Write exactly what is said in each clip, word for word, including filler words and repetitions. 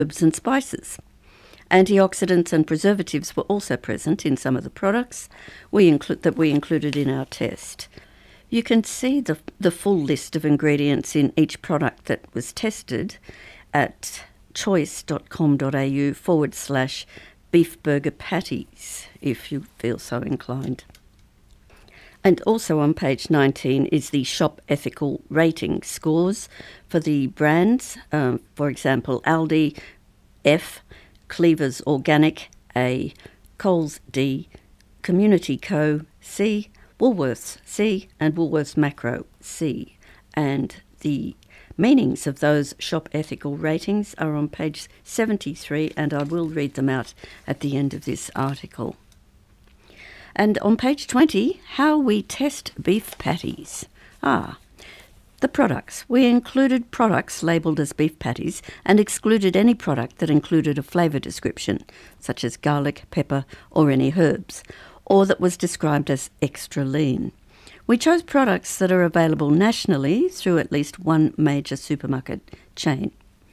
herbs and spices. Antioxidants and preservatives were also present in some of the products we include, that we included in our test. You can see the, the full list of ingredients in each product that was tested at choice.com.au forward slash beef burger patties, if you feel so inclined. And also on page nineteen is the Shop Ethical rating scores for the brands. Um, for example, Aldi F, Cleavers Organic A, Coles D, Community Co C, Woolworths C, and Woolworths Macro C. And the meanings of those shop ethical ratings are on page seventy-three, and I will read them out at the end of this article. And on page twenty, how we test beef patties. Ah, the products. We included products labelled as beef patties and excluded any product that included a flavour description, such as garlic, pepper, or any herbs, or that was described as extra lean. We chose products that are available nationally through at least one major supermarket chain.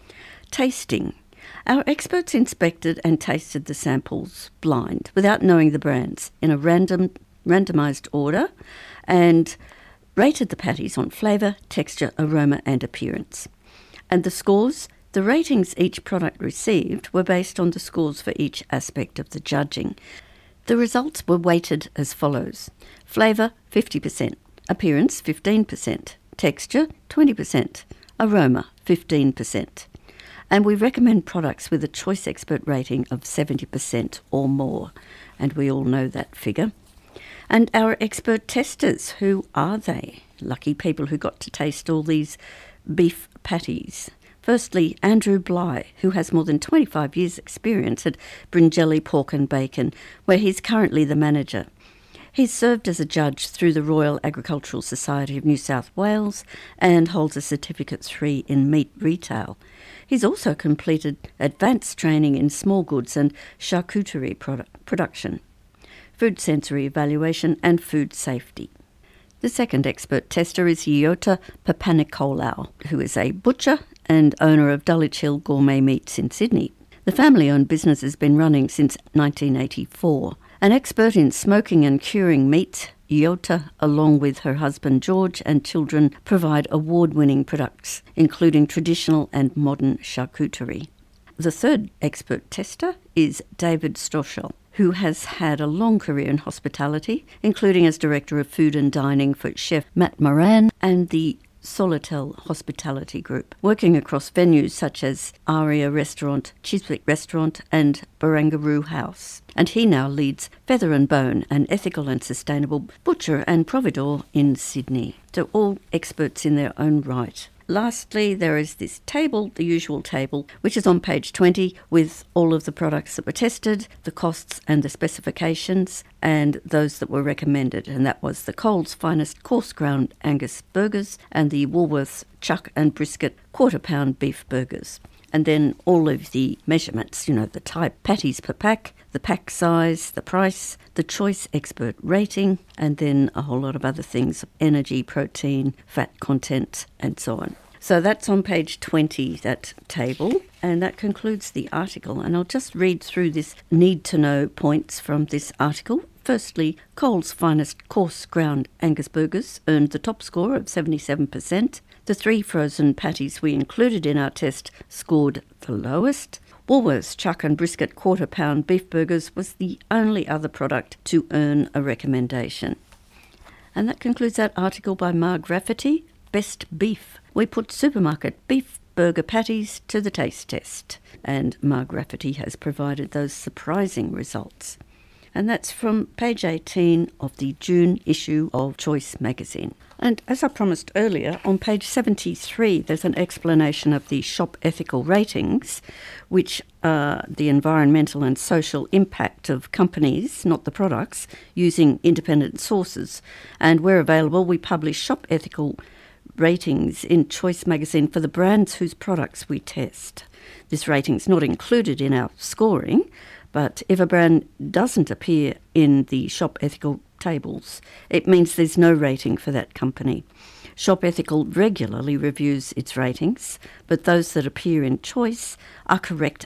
Tasting. Our experts inspected and tasted the samples blind, without knowing the brands, in a random, randomised order, and rated the patties on flavour, texture, aroma and appearance. And the scores, the ratings each product received were based on the scores for each aspect of the judging. The results were weighted as follows: flavour fifty percent, appearance fifteen percent, texture twenty percent, aroma fifteen percent. And we recommend products with a Choice Expert rating of seventy percent or more, and we all know that figure. And our expert testers, who are they? Lucky people who got to taste all these beef patties. Firstly, Andrew Bly, who has more than twenty-five years' experience at Bringelly Pork and Bacon, where he's currently the manager. He's served as a judge through the Royal Agricultural Society of New South Wales and holds a Certificate three in meat retail. He's also completed advanced training in small goods and charcuterie produ- production, food sensory evaluation and food safety. The second expert tester is Yota Papanikolaou, who is a butcher and owner of Dulwich Hill Gourmet Meats in Sydney. The family-owned business has been running since nineteen eighty-four. An expert in smoking and curing meat, Yota, along with her husband George and children, provide award-winning products, including traditional and modern charcuterie. The third expert tester is David Stoschel, who has had a long career in hospitality, including as Director of Food and Dining for Chef Matt Moran and the Solotel Hospitality Group, working across venues such as Aria Restaurant, Chiswick Restaurant and Barangaroo House. And he now leads Feather and Bone, an ethical and sustainable butcher and providor in Sydney. So all experts in their own right. Lastly, there is this table, the usual table, which is on page twenty with all of the products that were tested, the costs and the specifications, and those that were recommended. And that was the Coles Finest Coarse Ground Angus Burgers and the Woolworths Chuck and Brisket Quarter Pound Beef Burgers. And then all of the measurements, you know, the type, patties per pack, the pack size, the price, the Choice Expert rating, and then a whole lot of other things, energy, protein, fat content, and so on. So that's on page twenty, that table, and that concludes the article. And I'll just read through this need-to-know points from this article. Firstly, Coles Finest Coarse Ground Angus Burgers earned the top score of seventy-seven percent. The three frozen patties we included in our test scored the lowest. Woolworths Chuck and Brisket Quarter Pound Beef Burgers was the only other product to earn a recommendation. And that concludes that article by Marg Rafferty, Best Beef. We put supermarket beef burger patties to the taste test, and Marg Rafferty has provided those surprising results. And that's from page eighteen of the June issue of Choice magazine. And as I promised earlier, on page seventy-three, there's an explanation of the shop ethical ratings, which are the environmental and social impact of companies, not the products, using independent sources. And where available, we publish shop ethical ratings in Choice magazine for the brands whose products we test. This rating is not included in our scoring, but if a brand doesn't appear in the shop ethical tables, it means there's no rating for that company. Shop Ethical regularly reviews its ratings, but those that appear in Choice are correct